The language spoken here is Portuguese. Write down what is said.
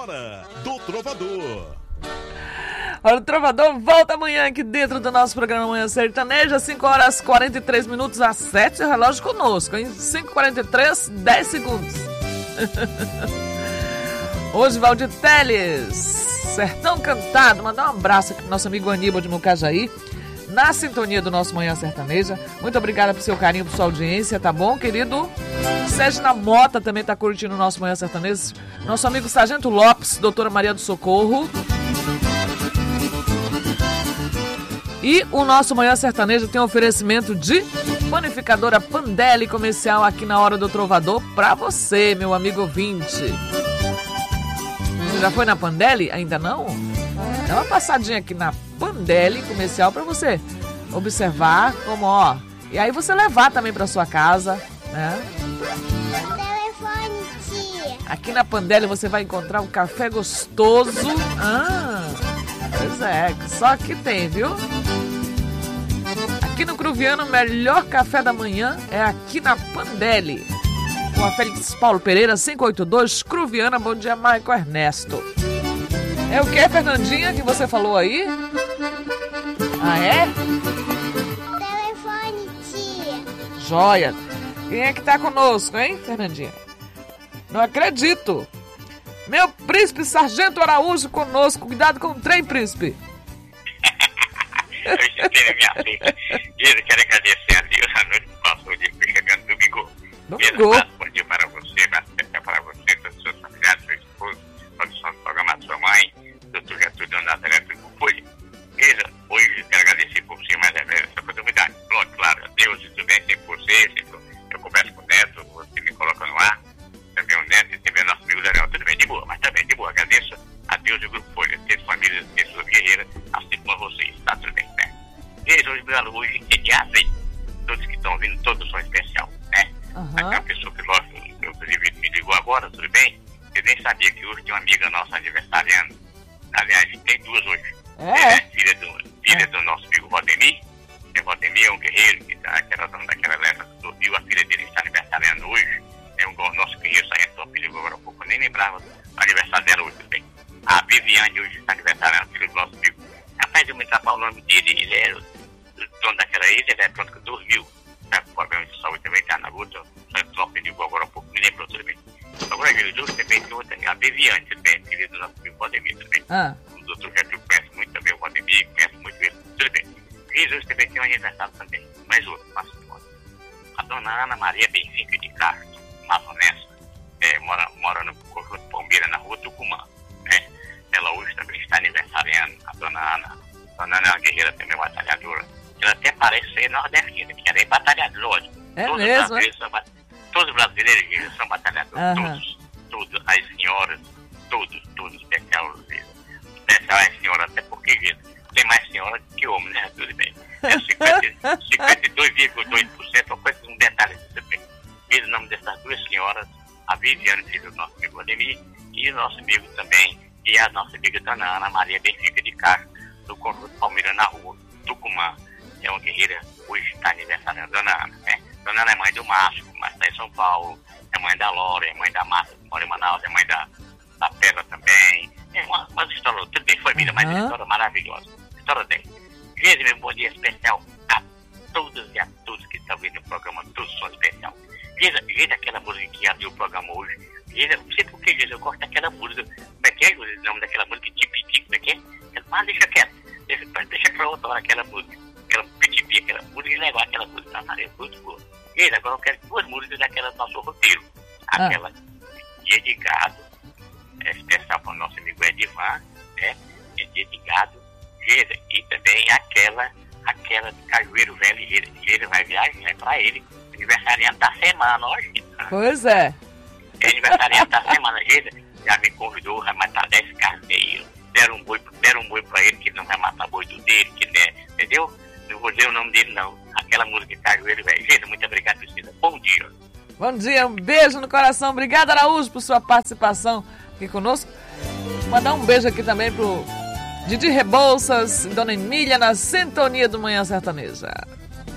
Hora do Trovador. Hora do Trovador volta amanhã aqui dentro do nosso programa Manhã Sertaneja, 5h43, às 7, o relógio conosco, hein? 5h43, 10 segundos. Hoje, Valdir Teles, Sertão Cantado, mandar um abraço aqui pro nosso amigo Aníbal de Mucajaí, na sintonia do nosso Manhã Sertaneja. Muito obrigada por seu carinho, por sua audiência, tá bom, querido? Sérgio na Mota também tá curtindo o nosso Manhã Sertaneja. Nosso amigo Sargento Lopes, doutora Maria do Socorro. E o nosso Manhã Sertaneja tem um oferecimento de panificadora Pandelli Comercial aqui na Hora do Trovador pra você, meu amigo ouvinte. Você já foi na Pandelli? Ainda não? Dá uma passadinha aqui na Pandelli Comercial pra você observar como, ó. E aí você levar também pra sua casa, né? Telefone, tia. Aqui na Pandelli você vai encontrar um café gostoso. Pois é, só aqui tem, viu? Aqui no Cruviano, o melhor café da manhã é aqui na Pandelli. Com a Félix Paulo Pereira, 582, Cruviana. Bom dia, Maico Ernesto. É o que, Fernandinha, que você falou aí? Ah, é? Telefone, tia. Joia. Quem é que tá conosco, hein, Fernandinha? Não acredito. Meu príncipe Sargento Araújo conosco. Cuidado com o trem, príncipe. Eu escutei minha filha. Eu quero agradecer a Deus a noite que passou de chegando domingo. Bom dia para você, para você, todos os seus familiares, seu esposo, produção do programa da sua mãe, doutor Getúlio Nazaré do Folha. Veja, hoje eu quero agradecer por você mais essa oportunidade. Claro, a Deus, tudo bem, sempre você, sempre eu converso com o Neto, você me coloca no ar, também o Neto e também o nosso amigo Daniel, tudo bem, de boa, mas também de boa. Agradeço a Deus e o Grupo Folha, ter famílias, ter suas guerreiras, assim como vocês, tá tudo bem, né? Veja, hoje é dia 6, todos que estão vindo, todos são especial, né? Aquela pessoa que lógico, inclusive me ligou agora, tudo bem? Eu nem sabia que hoje tem uma amiga nossa aniversariando. Aliás, tem duas hoje. Filha do nosso amigo Valdemir. O Valdemir é um guerreiro que tá, aquela dona daquela leva do Rio, a filha dele está aniversariando hoje. É um nosso guerreiro saindo, me ligou agora há pouco, eu nem lembrava do aniversário dela hoje, tudo bem? A Viviane hoje está aniversariando, filho do nosso amigo. Rapaz, eu me atrapalho o nome dele, ele é o dono daquela ilha, ele é pronto que dormiu. Tá com problema de saúde também, tá na luta. Só me ligou agora há pouco, me lembrou, tudo bem? Agora, Jesus também tem outra, a Viviane, tudo bem? Filha do nosso amigo Valdemir, tudo bem? O doutor Getúlio conhece muito também o Valdemir, conhece muito ele, tudo bem? Jesus também tem um aniversário também, mais outro, a dona Ana Maria Benfica de Castro, amazonense, mora no conjunto Palmeira, na rua Tucumã, né? Ela hoje também está aniversariando, a dona Ana. A dona Ana é uma guerreira também, batalhadora. Ela até parece ser nordestina, que ela é batalhadora, lógico. É todos mesmo, todos os brasileiros são batalhadores, todos, as senhoras, todos, especial as senhoras, até porque tem mais senhora que homem, né? Tudo bem. É 52,2%, uma coisa, um detalhe, tudo bem. Veja o nome dessas duas senhoras, a Viviane, filho do nosso amigo Valdemir, e o nosso amigo também, e a nossa amiga dona Ana Maria Benfica de Castro, do conjunto Palmeira, na rua Tucumã. É uma guerreira, hoje está aniversário da Dona Ana, né? Dona Ana é mãe do Márcio, mas está em São Paulo, é mãe da Laura, é mãe da Márcia, que mora em Manaus, é mãe da Pedra também. É uma história, tudo bem, família, mas é uma história maravilhosa. História 10. Veja, meu bom dia especial a todas e a todos que estão vendo o programa, todos são especial. Veja aquela música que abriu o programa hoje. Veja, não sei por que, eu gosto daquela música. Como é que é o nome daquela música? Tipi, como é que é? Mas deixa quieto, deixa pra outra hora aquela música. Aquela pitipi, aquela música legal, aquela música muito boa. E agora eu quero duas músicas daquela do nosso roteiro. Aquela Dia de Gado, especial para o nosso amigo Edivan, né? Dia de Gado. E também aquela de Cajueiro Velho, ele vai viajar, é para ele, aniversariante da semana hoje. Pois é. É aniversariante da semana, ele já me convidou, vai matar 10 carneiros. Deram um boi para ele, que ele não vai matar boi do dele, que né, entendeu? Não vou dizer o nome dele, não. Aquela música Cajueiro Velho. Gente, muito obrigado, Priscila. Bom dia. Bom dia, um beijo no coração. Obrigado, Araújo, por sua participação aqui conosco. Mandar um beijo aqui também pro Didi Rebouças e Dona Emília na sintonia do Manhã Sertaneja.